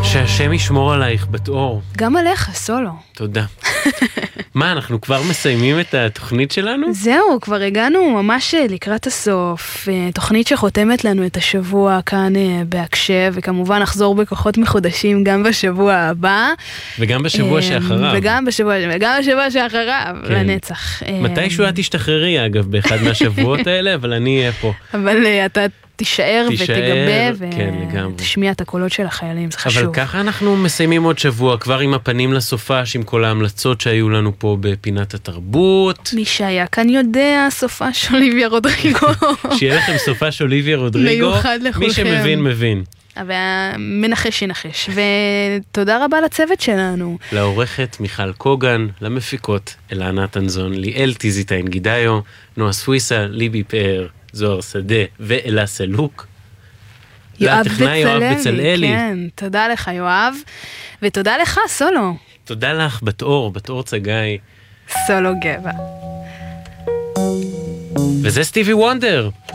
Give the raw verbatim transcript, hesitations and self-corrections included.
שהשם ישמור עלייך בת אור. גם עליך, סולו. תודה. מה, אנחנו כבר מסיימים את התוכנית שלנו? זהו, כבר הגענו ממש לקראת הסוף. תוכנית שחותמת לנו את השבוע כאן בהקשב, וכמובן נחזור בכוחות מחודשים גם בשבוע הבא. וגם בשבוע שאחריו. וגם בשבוע, וגם בשבוע שאחריו, לנצח. מתישהו את תשתחררי, אגב, באחד מהשבועות האלה, אבל אני אהיה פה. אבל אתה תישאר ותגבה כן, ותשמיע את הקולות של החיילים, זה חשוב. אבל ככה אנחנו מסיימים עוד שבוע, כבר עם הפנים לסופש, עם כל ההמלצות שהיו לנו פה בפינת התרבות. מי שהיה כאן יודע, סופש אוליביה רודריגו. שיהיה לכם סופש אוליביה רודריגו. מיוחד לכולכם. מי שמבין, מבין. אבל מנחש ינחש. ותודה רבה לצוות שלנו. לעורכת מיכל קוגן, למפיקות אלנה תנזון, ליאל טיזיטיין גידאיו, נועה סוויסה, ליבי פאר, זוהר שדה ואלה סלוק. יואב לטכנאי יואב בצלאלי. כן, תודה לך יואב, ותודה לך סולו. תודה לך בת אור, בת אור צגאי. סולו גבע. וזה סטיבי וונדר.